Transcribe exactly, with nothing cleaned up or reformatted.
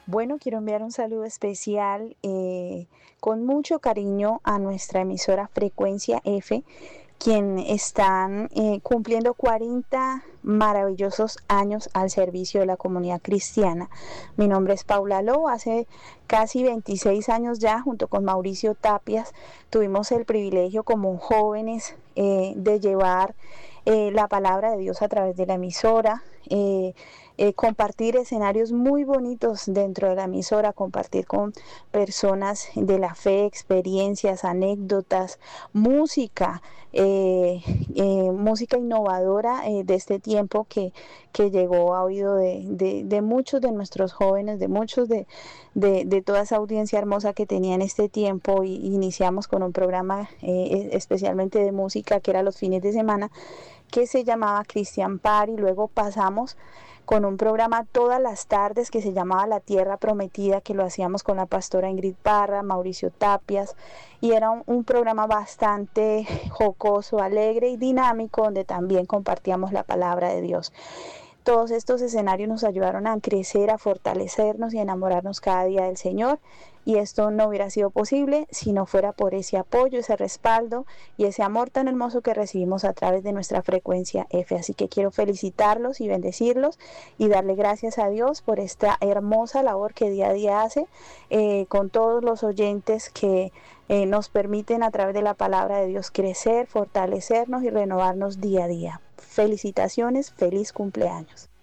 Bueno, quiero enviar un saludo especial eh, con mucho cariño a nuestra emisora Frecuencia F, quien están eh, cumpliendo cuarenta maravillosos años al servicio de la comunidad cristiana. Mi nombre es Paula Lobo. Hace casi veintiséis años ya, junto con Mauricio Tapias, tuvimos el privilegio como jóvenes eh, de llevar eh, la palabra de Dios a través de la emisora. Eh, eh, compartir escenarios muy bonitos dentro de la emisora, compartir con personas de la fe, experiencias, anécdotas, música, eh, eh, música innovadora eh, de este tiempo que, que llegó a oído de, de, de muchos de nuestros jóvenes, de muchos de, de, de toda esa audiencia hermosa que tenía en este tiempo. Y iniciamos con un programa eh, especialmente de música que era los fines de semana, que se llamaba Christian Party. Luego pasamos con un programa todas las tardes que se llamaba La Tierra Prometida, que lo hacíamos con la pastora Ingrid Parra, Mauricio Tapias, y era un, un programa bastante jocoso, alegre y dinámico, donde también compartíamos la palabra de Dios. Todos estos escenarios nos ayudaron a crecer, a fortalecernos y a enamorarnos cada día del Señor. Y esto no hubiera sido posible si no fuera por ese apoyo, ese respaldo y ese amor tan hermoso que recibimos a través de nuestra Frecuencia F. Así que quiero felicitarlos y bendecirlos y darle gracias a Dios por esta hermosa labor que día a día hace eh, con todos los oyentes que eh, nos permiten a través de la palabra de Dios crecer, fortalecernos y renovarnos día a día. Felicitaciones, feliz cumpleaños.